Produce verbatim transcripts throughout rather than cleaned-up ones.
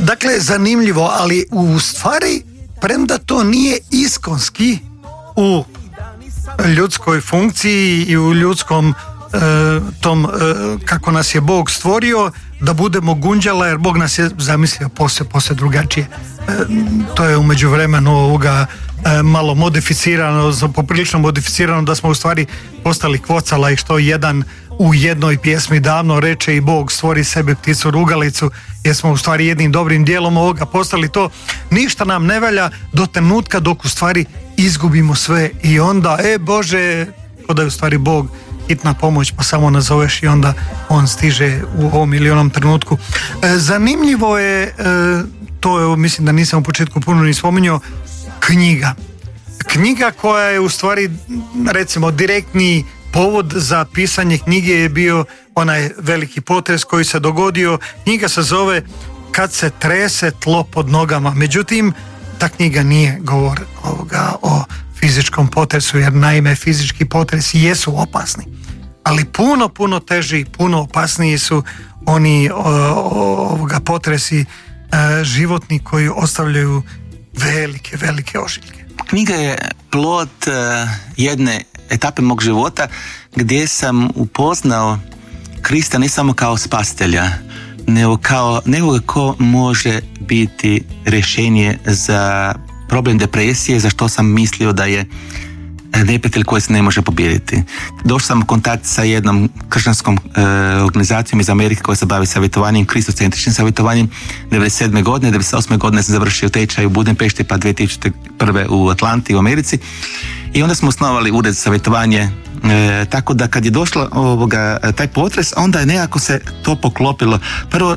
Dakle, zanimljivo, ali u stvari, premda to nije iskonski u ljudskoj funkciji i u ljudskom e, tom, e, kako nas je Bog stvorio, da budemo gunđala, jer Bog nas je zamislio posve, posve drugačije. E, to je u međuvremenu ovoga e, malo modificirano, poprilično modificirano, da smo u stvari postali kvocala i što jedan u jednoj pjesmi davno reče i Bog stvori sebi pticu rugalicu, jer smo u stvari jednim dobrim dijelom ovoga postali to. Ništa nam ne valja do trenutka dok u stvari izgubimo sve i onda, e Bože, ko da je u stvari Bog hitna pomoć, pa samo nazoveš i onda on stiže u ovom ili onom trenutku. E, zanimljivo je, e, to je, mislim da nisam u početku puno ni spominjao, knjiga. Knjiga koja je u stvari, recimo, direktni povod za pisanje knjige je bio onaj veliki potres koji se dogodio. Knjiga se zove Kad se trese tlo pod nogama. Međutim, ta knjiga nije govor ovoga o fizičkom potresu, jer naime fizički potresi jesu opasni, ali puno, puno teži, puno opasniji su oni o, ovoga potresi e, životni koji ostavljaju velike, velike ožiljke. Knjiga je plod uh, jedne etape mog života gdje sam upoznao Krista ne samo kao spasitelja, nego kao nekoga ko može biti rješenje za problem depresije, za što sam mislio da je neprijatelj koji se ne može pobijediti. Došao sam u kontakt sa jednom kršćanskom e, organizacijom iz Amerike koja se bavi savjetovanjem, kristocentričnim savjetovanjem. devedeset sedme godine, devedeset osme godine sam završio tečaj u Budimpešti, pa dvije tisuće prve u Atlanti u Americi. I onda smo osnovali ured za savjetovanje, e, tako da kad je došlo ovoga, taj potres, onda je nekako se to poklopilo. Prvo,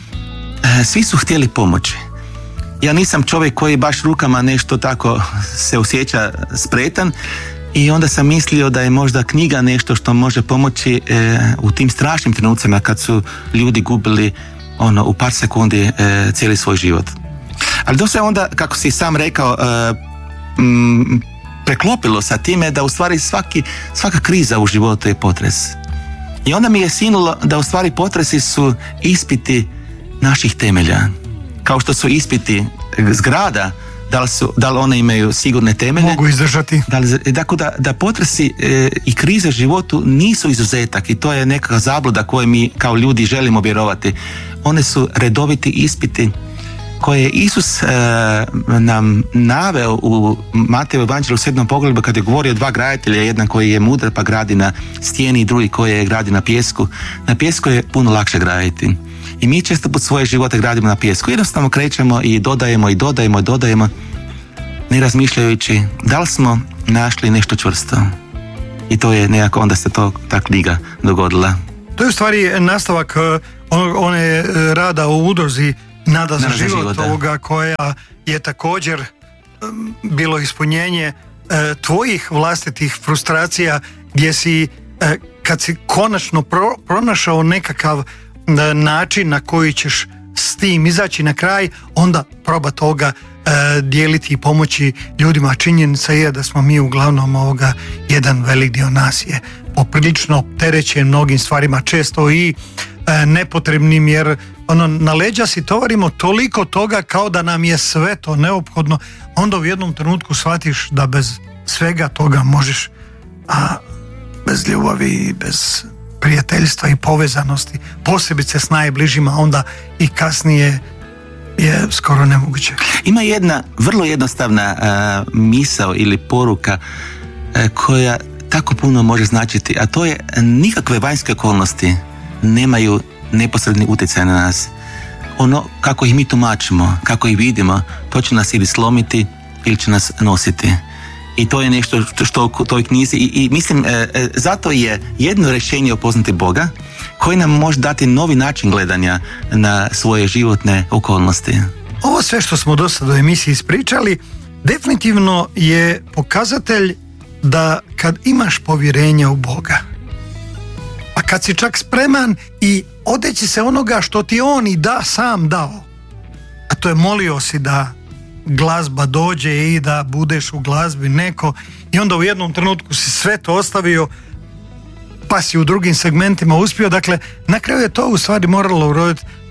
e, svi su htjeli pomoći. Ja nisam čovjek koji baš rukama nešto tako se osjeća spretan i onda sam mislio da je možda knjiga nešto što može pomoći e, u tim strašnim trenucima kad su ljudi gubili ono, u par sekundi e, cijeli svoj život. Ali to se onda, kako si sam rekao, e, m, preklopilo sa time da u stvari svaki, svaka kriza u životu je potres. I onda mi je sinulo da u stvari potresi su ispiti naših temelja. Kao što su ispiti zgrada, da li, su, da li one imaju sigurne temelje. Mogu izdržati. Da li, dakle, da, da potresi e, i krize u životu nisu izuzetak i to je neka zabluda koju mi kao ljudi želimo vjerovati. One su redoviti ispiti koje je Isus e, nam naveo u Mateju evanđelju u sedmom poglavlju kad je govorio o dva graditelja, jedan koji je mudar pa gradi na stijeni i drugi koji je gradi na pijesku. Na pijesku je puno lakše graditi. I mi često pod svoje živote gradimo na pijesku. Jednostavno krećemo i dodajemo i dodajemo i dodajemo, ne razmišljajući da li smo našli nešto čvrsto. I to je nekako, onda se to, ta knjiga dogodila. To je u stvari nastavak one rada u udruzi Nada za život, život ovoga, koja je također um, bilo ispunjenje uh, tvojih vlastitih frustracija, gdje si, uh, kad si konačno pro, pronašao nekakav uh, način na koji ćeš s tim izaći na kraj, onda proba toga uh, dijeliti i pomoći ljudima. Činjenica je da smo mi uglavnom ovoga, jedan velik dio nas je poprilično opterećen mnogim stvarima, često i e, nepotrebnim, jer ono, na leđa si tovarimo toliko toga kao da nam je sve to neophodno, onda u jednom trenutku shvatiš da bez svega toga možeš, a bez ljubavi, bez prijateljstva i povezanosti, posebice s najbližima, onda i kasnije je skoro nemoguće. Ima jedna vrlo jednostavna uh, misao ili poruka uh, koja tako puno može značiti, a to je nikakve vanjske okolnosti nemaju neposredni utjecaj na nas. Ono kako ih mi tumačimo, kako ih vidimo, to će nas ili slomiti ili će nas nositi. I to je nešto što u toj knjizi i, i mislim e, e, zato je jedno rješenje upoznati Boga koji nam može dati novi način gledanja na svoje životne okolnosti. Ovo sve što smo do sada u emisiji ispričali definitivno je pokazatelj da kad imaš povjerenje u Boga, a kad si čak spreman i odeći se onoga što ti on i da sam dao, a to je molio si da glazba dođe i da budeš u glazbi neko, i onda u jednom trenutku si sve to ostavio pa si u drugim segmentima uspio. Dakle, na kraju je to u stvari moralo uroditi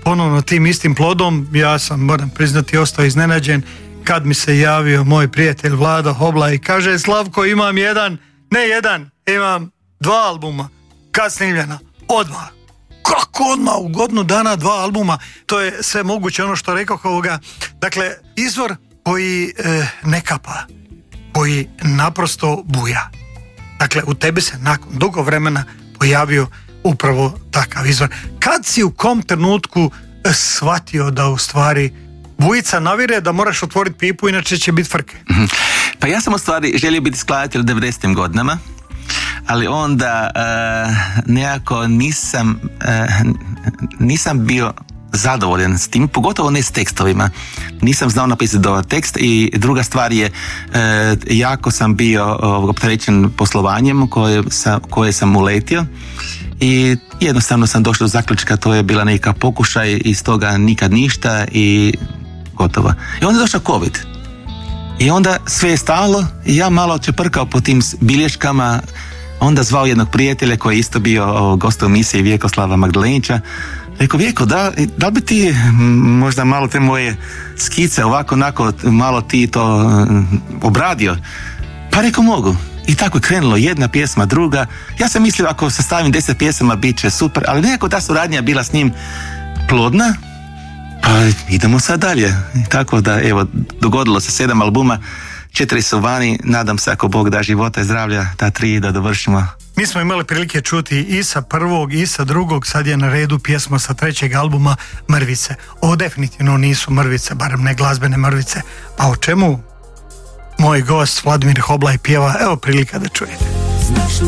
ponovno tim istim plodom. Ja sam, moram priznati, ostao iznenađen kad mi se javio moj prijatelj Vlado Hobla i kaže: Slavko, imam jedan, ne jedan, imam dva albuma, kad snimljena, odmah. Kako odmah, u godinu dana dva albuma? To je sve moguće, ono što rekao ovoga. Dakle, izvor koji e, ne kapa, koji naprosto buja. Dakle, u tebi se nakon dugo vremena pojavio upravo takav izvor. Kad si u kom trenutku shvatio da u stvari bujica navire, da moraš otvoriti pipu, inače će biti frke? Pa ja sam u stvari želio biti skladatelj u devedesetim godinama, ali onda uh, nekako nisam uh, nisam bio zadovoljan s tim, pogotovo ne s tekstovima. Nisam znao napisati dobar tekst i druga stvar je, e, jako sam bio opterećen poslovanjem koje sam, koje sam uletio i jednostavno sam došao do zaključka, to je bila neka pokušaj i stoga nikad ništa i gotovo. I onda je došao COVID. I onda sve je stalo i ja malo čeprkao po tim bilješkama, onda zvao jednog prijatelja koji je isto bio gost u emisiji Vjekoslava Magdalenića. Rekao: Vjeko, da, da li bi ti možda malo te moje skice ovako, onako, malo ti to obradio? Pa rekao: mogu. I tako je krenulo, jedna pjesma, druga. Ja sam mislio, ako sastavim deset pjesama, bit će super, ali nekako ta suradnja bila s njim plodna, pa idemo sad dalje. I tako da, evo, dogodilo se sedam albuma, četiri su vani, nadam se, ako Bog da života i zdravlja, ta tri da dovršimo. Mi smo imali prilike čuti i sa prvog i sa drugog, sad je na redu pjesma sa trećeg albuma, Mrvice. Ovo definitivno nisu mrvice, barem ne glazbene mrvice. A o čemu moj gost Vladimir Hoblaj pjeva, evo prilika da čujete.